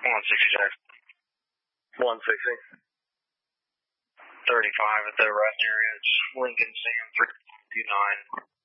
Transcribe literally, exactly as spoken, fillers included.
one sixty, Jackson. one sixty. thirty-five at the rest area. It's Lincoln Sam three two nine.